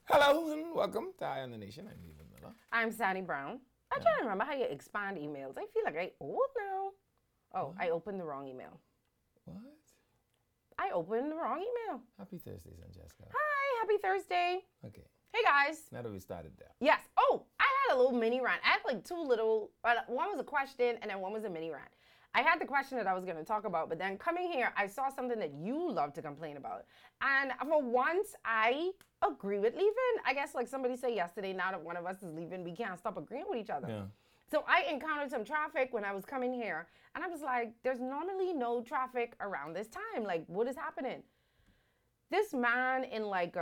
Hello and welcome to Eye on the Nation. I'm Leland Miller. I'm Sandy Brown. I'm trying to remember how you expand emails. I feel like I old now. Oh, I opened the wrong email. What? I opened the wrong email. Happy Thursday, Jessica. Hi, happy Thursday. Okay, Hey guys. now that we started there. Yes. Oh, I had a little mini rant. I had like two little, one was a question and then one was a mini rant. I had the question that I was going to talk about, but then coming here, I saw something that you love to complain about. And for once, I agree with leaving. I guess like somebody said yesterday, now that one of us is leaving, we can't stop agreeing with each other. Yeah. So I encountered some traffic when I was coming here, and I was like, there's normally no traffic around this time. Like, what is happening? This man in like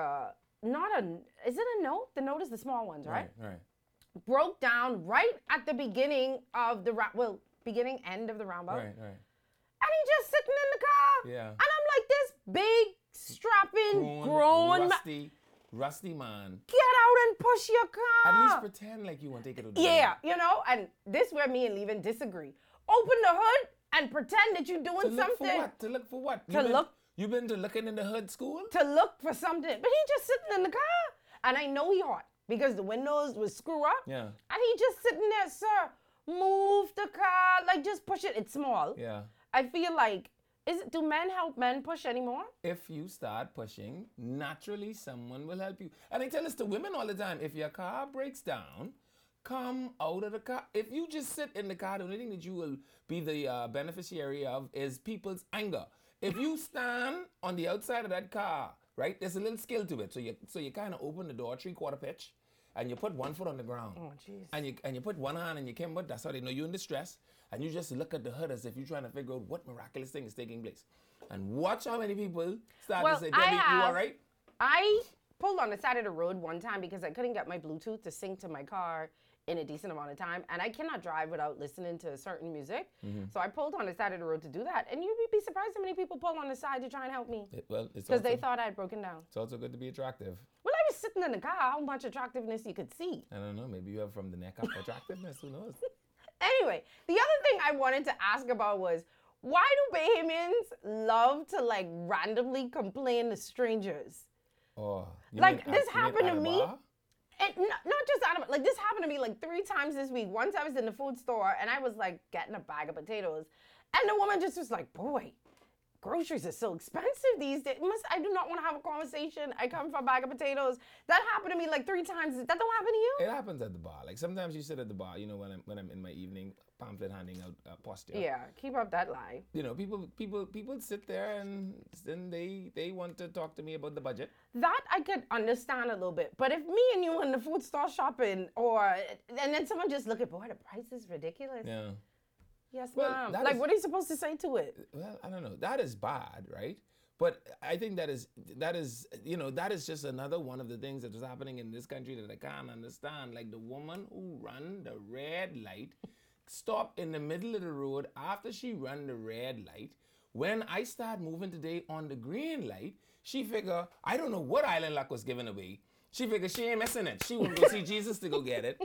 is it a note? The note is the small ones, right? Right. Broke down right at the beginning of the beginning end of the roundabout. Right. And he just sitting in the car. Yeah. And I'm like, this big, strapping, grown man. Rusty man. Get out and push your car. At least pretend like you want to take it to the Yeah, you know, and this where me and Levin disagree. Open the hood and pretend that you're doing To look something. for what? To look for what? You've been to looking in the hood school? To look for something. But he just sitting in the car. And I know he hot because the windows was screw up. Yeah. And he just sitting there, sir. Move the car, like just push it. It's small. Yeah. I feel like, do men help men push anymore? If you start pushing, naturally someone will help you. And I tell this to women all the time. If your car breaks down, come out of the car. If you just sit in the car, the only thing that you will be the beneficiary of is people's anger. If you stand on the outside of that car, right, there's a little skill to it. So you kind of open the door 3/4 pitch. And you put one foot on the ground. Oh, jeez. And you put one hand in your camera. That's how they know you're in distress. And you just look at the hood as if you're trying to figure out what miraculous thing is taking place. And watch how many people start to say, Debbie, you all right? I pulled on the side of the road one time because I couldn't get my Bluetooth to sync to my car in a decent amount of time. And I cannot drive without listening to certain music. Mm-hmm. So I pulled on the side of the road to do that. And you'd be surprised how many people pull on the side to try and help me. Because they thought I had broken down. It's also good to be attractive. Well, I was sitting in the car. How much attractiveness you could see? I don't know. Maybe you have from the neck up attractiveness. Who knows? Anyway, the other thing I wanted to ask about was, why do Bahamians love to like randomly complain to strangers? Oh, like this happened to me. And not just out of, like this happened to me like 3 times this week. Once I was in the food store and I was like getting a bag of potatoes, and the woman just was like, "Boy, groceries are so expensive these days. I do not want to have a conversation. I come for a bag of potatoes." That happened to me like 3 times. That don't happen to you? It happens at the bar. Like sometimes you sit at the bar, you know, when I'm in my evening pamphlet handing out posture. Yeah, keep up that lie. You know, people sit there and then they want to talk to me about the budget. That I could understand a little bit. But if me and you in the food store shopping and then someone just look at, boy, the price is ridiculous. Yeah. Yes, ma'am. Like, what are you supposed to say to it? Well, I don't know. That is bad, right? But I think that is just another one of the things that is happening in this country that I can't understand. Like the woman who ran the red light stopped in the middle of the road after she ran the red light. When I start moving today on the green light, she figure, I don't know what Island Luck was giving away. She figure she ain't missing it. She won't go see Jesus to go get it.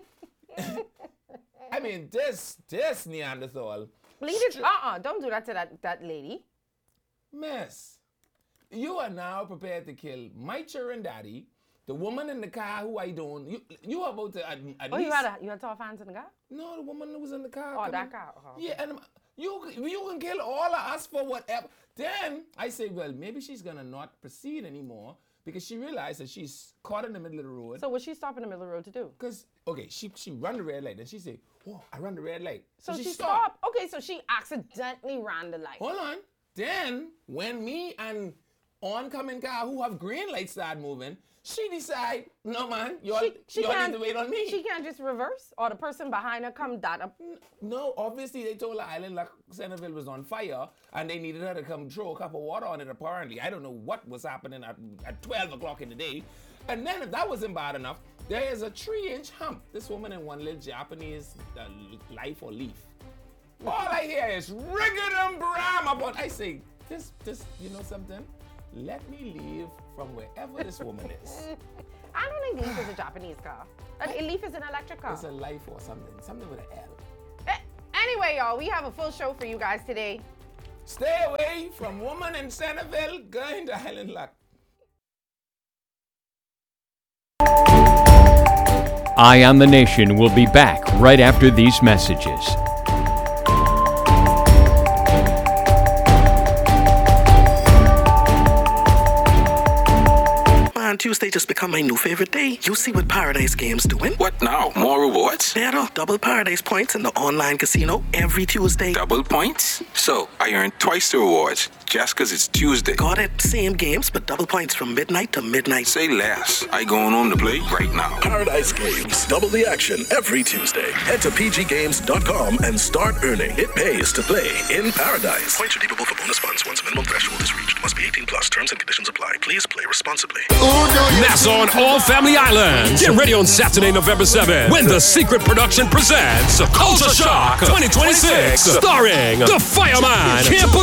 I mean, this Neanderthal. Don't do that to that lady. Miss, you are now prepared to kill my children daddy, the woman in the car who I don't. You are about to at least. You had tall fans in the car? No, the woman who was in the car. Oh, that car. Oh, okay. Yeah, and you can kill all of us for whatever. Then I say, well, maybe she's gonna not proceed anymore because she realized that she's caught in the middle of the road. So what she stop in the middle of the road to do? Because she run the red light and she say, oh, I run the red light. So she stopped. Okay, so she accidentally ran the light. Hold on. Then when me and oncoming car who have green lights start moving, she decide, no man, y'all need to wait on me. She can't just reverse, or the person behind her come that up. No, obviously they told her Island Luck Centerville was on fire and they needed her to come throw a cup of water on it apparently. I don't know what was happening at 12 o'clock in the day. And then if that wasn't bad enough, there is a 3-inch hump. This woman in one little Japanese life or leaf. All I hear is rigadum bram about. I say, this, you know something? Let me leave from wherever this woman is. I don't think Leaf is a Japanese car. Leaf is an electric car. It's a life or something with an L. Anyway, y'all, we have a full show for you guys today. Stay away from woman in Centerville going to Island Luck. Eye on the Nation will be back right after these messages. Tuesday just become my new favorite day. You see what Paradise Games doing? What now? More rewards? Better. Double Paradise points in the online casino every Tuesday. Double points? So, I earn twice the rewards just because it's Tuesday. Got it. Same games, but double points from midnight to midnight. Say less. I going home to play right now. Paradise Games. Double the action every Tuesday. Head to pggames.com and start earning. It pays to play in Paradise. Points redeemable for bonus funds once minimum threshold is reached. Must be 18 plus. Terms and conditions apply. Please play responsibly. That's on all Family Islands. Get ready on Saturday, November 7th, when The Secret Production presents Culture Shock 2026, starring The Fireman, Camp